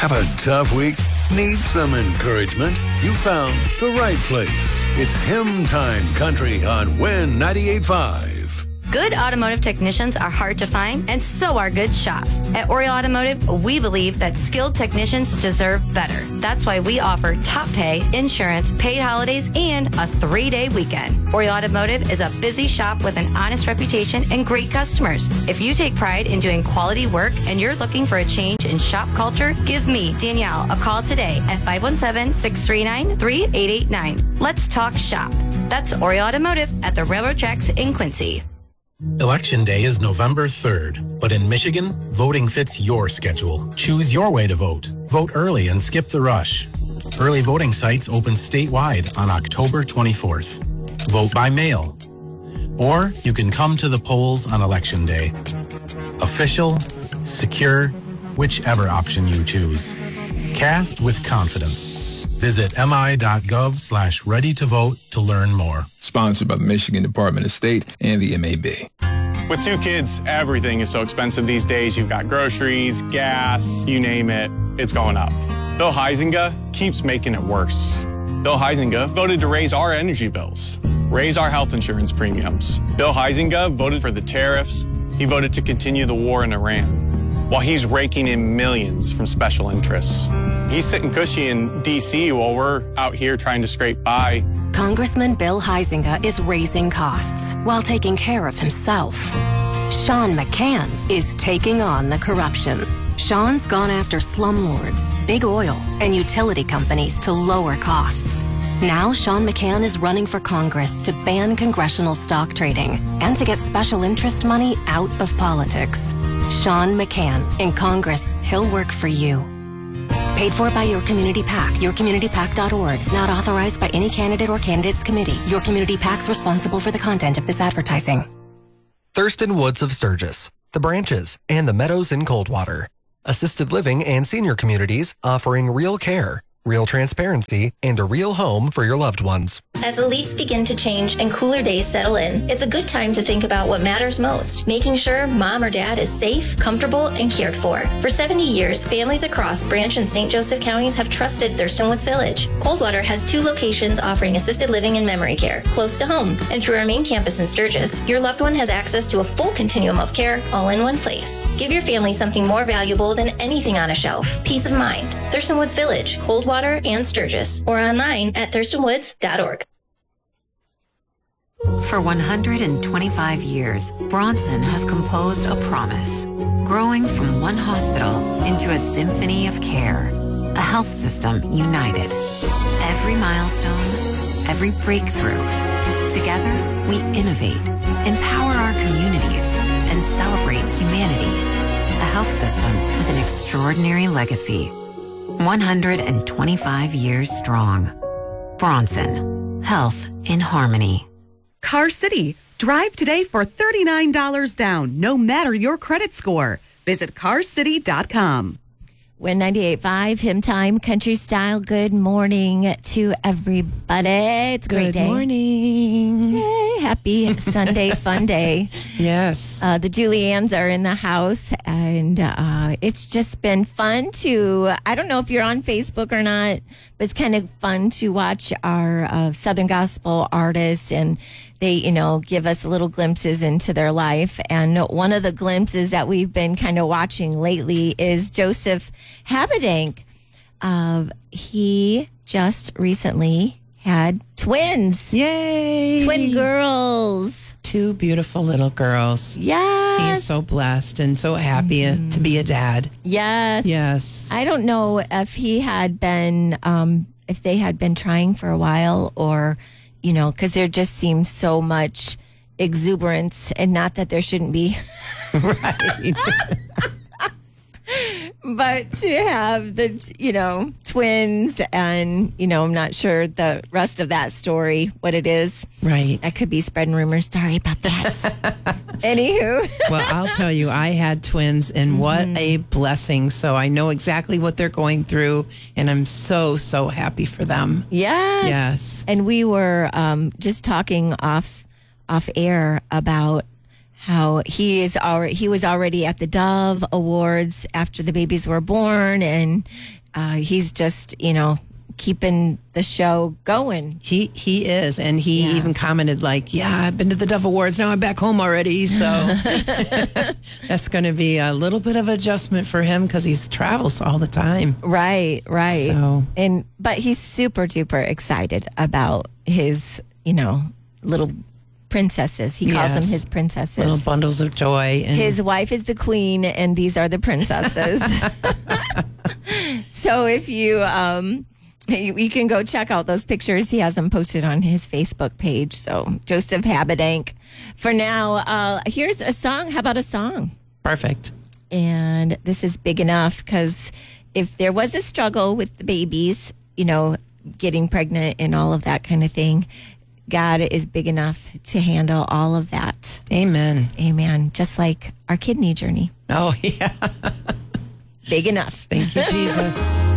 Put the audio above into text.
Have a tough week? Need some encouragement? You found the right place. It's Hymn Time Country on WIN 98.5. Good automotive technicians are hard to find, and so are good shops. At Oriole Automotive, we believe that skilled technicians deserve better. That's why we offer top pay, insurance, paid holidays, and a 3-day weekend. Oriole Automotive is a busy shop with an honest reputation and great customers. If you take pride in doing quality work and you're looking for a change in shop culture, give me, Danielle, a call today at 517-639-3889. Let's talk shop. That's Oriole Automotive at the railroad tracks in Quincy. Election Day is November 3rd, but in Michigan, voting fits your schedule. Choose your way to vote. Vote early and skip the rush. Early voting sites open statewide on October 24th. Vote by mail. Or you can come to the polls on Election Day. Official, secure, whichever option you choose. Cast with confidence. Visit mi.gov/ready-to-vote to learn more. Sponsored by the Michigan Department of State and the MAB. With 2 kids, everything is so expensive these days. You've got groceries, gas, you name it, it's going up. Bill Huizenga keeps making it worse. Bill Huizenga voted to raise our energy bills, raise our health insurance premiums. Bill Huizenga voted for the tariffs. He voted to continue the war in Iran, while he's raking in millions from special interests. He's sitting cushy in D.C. while we're out here trying to scrape by. Congressman Bill Huizenga is raising costs while taking care of himself. Sean McCann is taking on the corruption. Sean's gone after slumlords, big oil, and utility companies to lower costs. Now Sean McCann is running for Congress to ban congressional stock trading and to get special interest money out of politics. Sean McCann. In Congress, he'll work for you. Paid for by Your Community PAC, yourcommunitypac.org. Not authorized by any candidate or candidates committee. Your Community PAC's responsible for the content of this advertising. Thurston Woods of Sturgis, The Branches, and the Meadows in Coldwater. Assisted living and senior communities offering real care, real transparency, and a real home for your loved ones. As the leaves begin to change and cooler days settle in, it's a good time to think about what matters most, making sure mom or dad is safe, comfortable, and cared for. For 70 years, families across Branch and St. Joseph counties have trusted Thurston Woods Village. Coldwater has 2 locations offering assisted living and memory care, close to home. And through our main campus in Sturgis, your loved one has access to a full continuum of care all in one place. Give your family something more valuable than anything on a shelf. Peace of mind. Thurston Woods Village, Coldwater, and Sturgis, or online at thurstonwoods.org. For 125 years, Bronson has composed a promise, growing from one hospital into a symphony of care, a health system united. Every milestone, every breakthrough. Together, we innovate, empower our communities, and celebrate humanity. A health system with an extraordinary legacy. 125 years strong. Bronson, health in harmony. Car City. Drive today for $39 down, no matter your credit score. Visit carcity.com. WIN 98.5, Hymn Time, Country Style. Good morning to everybody. It's a great day. Good morning. Yay, happy Sunday fun day. Yes. The Juliannes are in the house, and it's just been fun to, I don't know if you're on Facebook or not, but it's kind of fun to watch our Southern Gospel artists, and they, give us little glimpses into their life. And one of the glimpses that we've been kind of watching lately is Joseph Habedank. He just recently had twins. Yay! Twin girls. 2 beautiful little girls. Yes. He is so blessed and so happy to be a dad. Yes. Yes. I don't know if he had been, if they had been trying for a while, or, because there just seems so much exuberance, and not that there shouldn't be. Right. But to have the, twins, and, I'm not sure the rest of that story, what it is. Right. I could be spreading rumors. Sorry about that. Anywho. Well, I'll tell you, I had twins, and what a blessing. So I know exactly what they're going through, and I'm so, so happy for them. Yes. Yes. And we were just talking off air about how he was already at the Dove Awards after the babies were born, and he's just, keeping the show going. He is, and he even commented like, I've been to the Dove Awards, now I'm back home already, so that's going to be a little bit of adjustment for him because he travels all the time. Right. So. But he's super duper excited about his, little princesses. He calls them his princesses. Little bundles of joy. And his wife is the queen, and these are the princesses. So if you can go check out those pictures. He has them posted on his Facebook page. So Joseph Habedank. For now, here's a song. How about a song? Perfect. And this is big enough because if there was a struggle with the babies, getting pregnant and all of that kind of thing, God is big enough to handle all of that. Amen. Amen. Just like our kidney journey. Oh, yeah. Big enough. Thank you, Jesus.